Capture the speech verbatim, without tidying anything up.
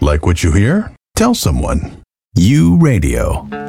Like what you hear? Tell someone. You Radio.